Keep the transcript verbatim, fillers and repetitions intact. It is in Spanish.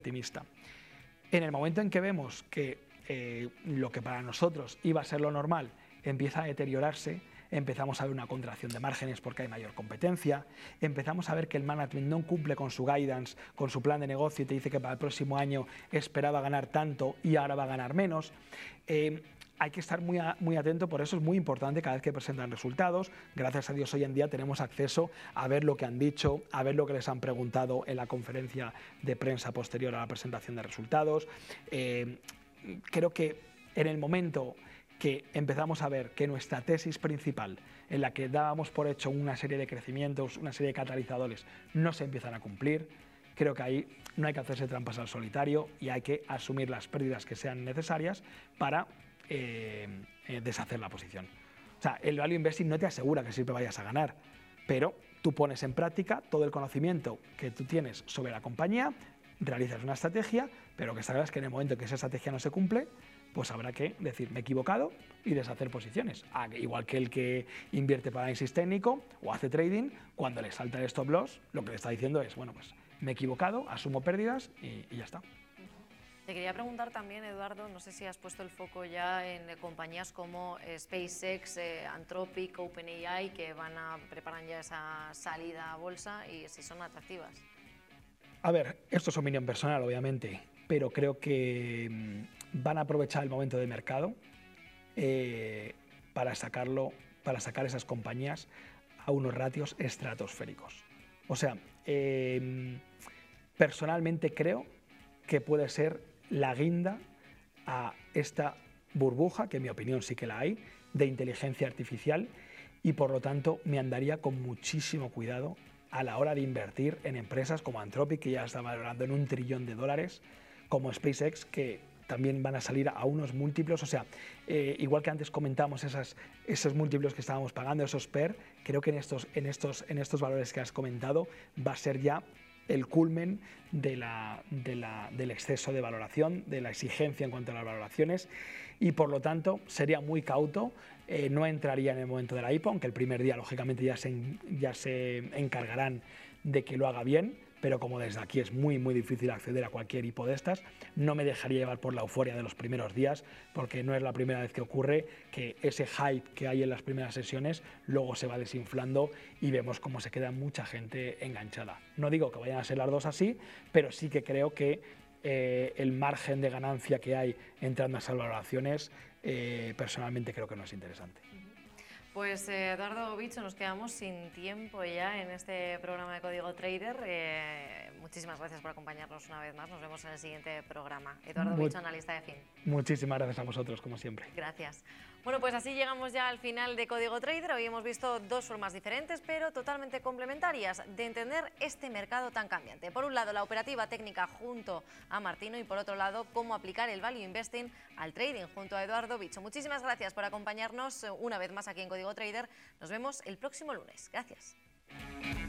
optimista. En el momento en que vemos que eh, lo que para nosotros iba a ser lo normal empieza a deteriorarse, empezamos a ver una contracción de márgenes porque hay mayor competencia, empezamos a ver que el management no cumple con su guidance, con su plan de negocio y te dice que para el próximo año esperaba ganar tanto y ahora va a ganar menos. Eh, Hay que estar muy, a, muy atento, por eso es muy importante cada vez que presentan resultados. Gracias a Dios hoy en día tenemos acceso a ver lo que han dicho, a ver lo que les han preguntado en la conferencia de prensa posterior a la presentación de resultados. Eh, creo que en el momento que empezamos a ver que nuestra tesis principal, en la que dábamos por hecho una serie de crecimientos, una serie de catalizadores, no se empiezan a cumplir, creo que ahí no hay que hacerse trampas al solitario y hay que asumir las pérdidas que sean necesarias para Eh, eh, deshacer la posición. O sea, el value investing no te asegura que siempre vayas a ganar, pero tú pones en práctica todo el conocimiento que tú tienes sobre la compañía, realizas una estrategia, pero que sabes que en el momento en que esa estrategia no se cumple, pues habrá que decir, me he equivocado y deshacer posiciones. Ah, igual que el que invierte para análisis técnico o hace trading, cuando le salta el stop loss, lo que le está diciendo es, bueno, pues me he equivocado, asumo pérdidas y, y ya está. Te quería preguntar también, Eduardo, no sé si has puesto el foco ya en eh, compañías como eh, SpaceX, eh, Anthropic, OpenAI, que van a preparar ya esa salida a bolsa y si son atractivas. A ver, esto es opinión personal, obviamente, pero creo que mmm, van a aprovechar el momento de mercado eh, para sacarlo, para sacar esas compañías a unos ratios estratosféricos. O sea, eh, personalmente creo que puede ser la guinda a esta burbuja, que en mi opinión sí que la hay, de inteligencia artificial y por lo tanto me andaría con muchísimo cuidado a la hora de invertir en empresas como Anthropic, que ya está valorando en un trillón de dólares, como SpaceX, que también van a salir a unos múltiplos, o sea, eh, igual que antes comentamos esas, esos múltiplos que estábamos pagando, esos P E R, creo que en estos, en, estos, en estos valores que has comentado va a ser ya el culmen de la, de la, del exceso de valoración, de la exigencia en cuanto a las valoraciones y por lo tanto sería muy cauto, eh, no entraría en el momento de la I P O, aunque el primer día lógicamente ya se, ya se encargarán de que lo haga bien, pero como desde aquí es muy muy difícil acceder a cualquier I P O de estas, no me dejaría llevar por la euforia de los primeros días, porque no es la primera vez que ocurre que ese hype que hay en las primeras sesiones luego se va desinflando y vemos cómo se queda mucha gente enganchada. No digo que vayan a ser las dos así, pero sí que creo que eh, el margen de ganancia que hay entrando a esas valoraciones, eh, personalmente creo que no es interesante. Pues eh, Eduardo Bicho, nos quedamos sin tiempo ya en este programa de Código Trader. Eh, muchísimas gracias por acompañarnos una vez más. Nos vemos en el siguiente programa. Eduardo Bicho, analista de F I N. Muchísimas gracias a vosotros, como siempre. Gracias. Bueno, pues así llegamos ya al final de Código Trader. Hoy hemos visto dos formas diferentes, pero totalmente complementarias, de entender este mercado tan cambiante. Por un lado, la operativa técnica junto a Martino y por otro lado, cómo aplicar el value investing al trading junto a Eduardo Bicho. Muchísimas gracias por acompañarnos una vez más aquí en Código Trader. Nos vemos el próximo lunes. Gracias.